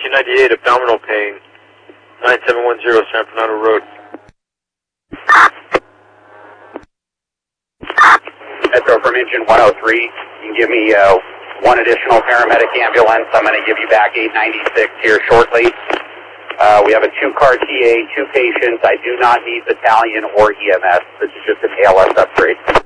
298, abdominal pain. 9710, San Fernando Road. Metro from engine 103. You can give me one additional paramedic ambulance. I'm going to give you back 896 here shortly. We have a 2-car TA, 2 patients. I do not need battalion or EMS. This is just an ALS upgrade.